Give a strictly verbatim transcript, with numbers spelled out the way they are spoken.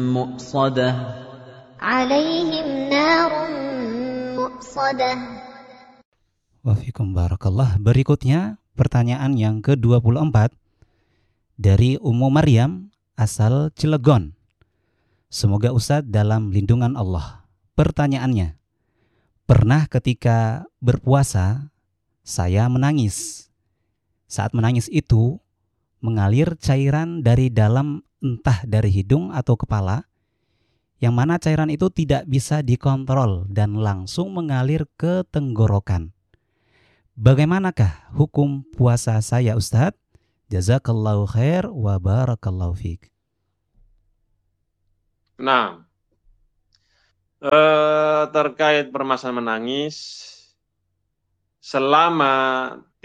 مؤصدة عليهم نار مؤصدة. Wafikum barakallah. Berikutnya pertanyaan yang ke dua puluh empat dari Ummu Maryam asal Cilegon. Semoga Ustadz dalam lindungan Allah. Pertanyaannya, pernah ketika berpuasa saya menangis. Saat menangis itu mengalir cairan dari dalam, entah dari hidung atau kepala, yang mana cairan itu tidak bisa dikontrol dan langsung mengalir ke tenggorokan. Bagaimanakah hukum puasa saya, Ustadz? Jazakallahu khair wa barakallahu fiik. Nah, eh, terkait permasalahan menangis, selama